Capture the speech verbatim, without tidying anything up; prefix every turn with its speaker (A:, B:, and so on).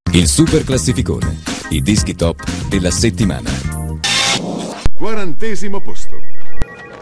A: Il super classificone, i dischi top della settimana.
B: Quarantesimo posto.